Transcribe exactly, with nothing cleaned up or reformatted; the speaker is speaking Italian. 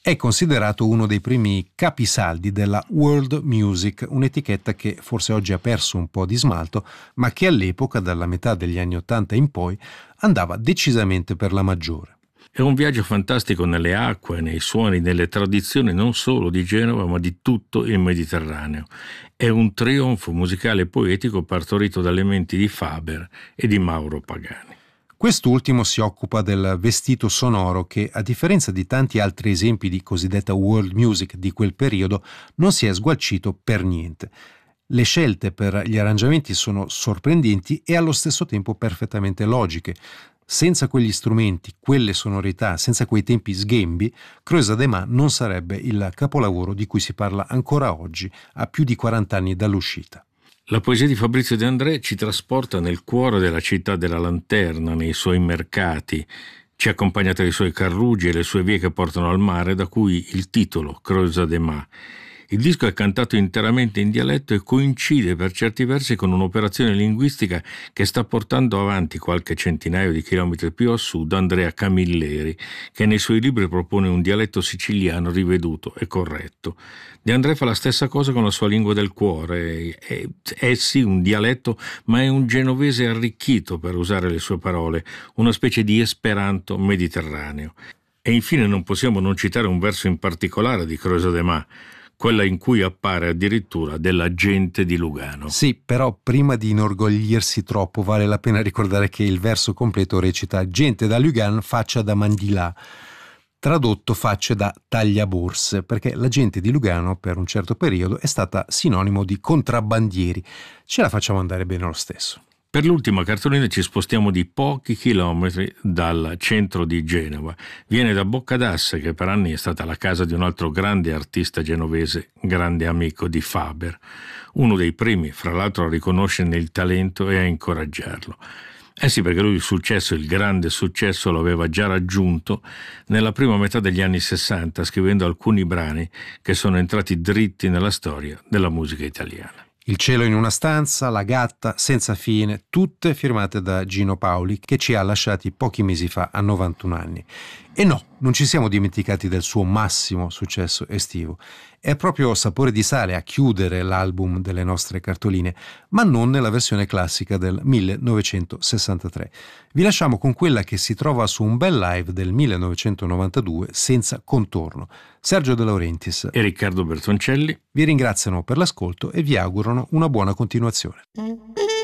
È considerato uno dei primi capisaldi della world music, un'etichetta che forse oggi ha perso un po' di smalto, ma che all'epoca, dalla metà degli anni Ottanta in poi, andava decisamente per la maggiore. È un viaggio fantastico nelle acque, nei suoni, nelle tradizioni non solo di Genova, ma di tutto il Mediterraneo. È un trionfo musicale e poetico partorito dalle menti di Faber e di Mauro Pagani. Quest'ultimo si occupa del vestito sonoro che, a differenza di tanti altri esempi di cosiddetta world music di quel periodo, non si è sgualcito per niente. Le scelte per gli arrangiamenti sono sorprendenti e allo stesso tempo perfettamente logiche. Senza quegli strumenti, quelle sonorità, senza quei tempi sghembi, Creusa de Mà non sarebbe il capolavoro di cui si parla ancora oggi, a più di quaranta anni dall'uscita. La poesia di Fabrizio De André ci trasporta nel cuore della città della Lanterna, nei suoi mercati, ci accompagna tra i suoi carruggi e le sue vie che portano al mare, da cui il titolo Creusa de Mà. Il disco è cantato interamente in dialetto e coincide per certi versi con un'operazione linguistica che sta portando avanti qualche centinaio di chilometri più a sud Andrea Camilleri, che nei suoi libri propone un dialetto siciliano riveduto e corretto. De André fa la stessa cosa con la sua lingua del cuore. È, è sì un dialetto, ma è un genovese arricchito, per usare le sue parole, una specie di esperanto mediterraneo. E infine non possiamo non citare un verso in particolare di Creusa de Mà, quella in cui appare addirittura della gente di Lugano. Sì, però prima di inorgoglirsi troppo vale la pena ricordare che il verso completo recita gente da Lugano faccia da mandilà, tradotto facce da tagliaborse, perché la gente di Lugano per un certo periodo è stata sinonimo di contrabbandieri. Ce la facciamo andare bene lo stesso. Per l'ultima cartolina ci spostiamo di pochi chilometri dal centro di Genova. Viene da Boccadasse, che per anni è stata la casa di un altro grande artista genovese, grande amico di Faber. Uno dei primi, fra l'altro, a riconoscerne il talento e a incoraggiarlo. Eh sì, perché lui il successo, il grande successo, lo aveva già raggiunto nella prima metà degli anni sessanta, scrivendo alcuni brani che sono entrati dritti nella storia della musica italiana. Il cielo in una stanza, La gatta, Senza fine, tutte firmate da Gino Paoli, che ci ha lasciati pochi mesi fa a novantuno anni. E no, non ci siamo dimenticati del suo massimo successo estivo. È proprio Sapore di sale a chiudere l'album delle nostre cartoline, ma non nella versione classica del millenovecentosessantatré. Vi lasciamo con quella che si trova su un bel live del millenovecentonovantadue, Senza contorno. Sergio De Laurentiis e Riccardo Bertoncelli vi ringraziano per l'ascolto e vi augurano una buona continuazione.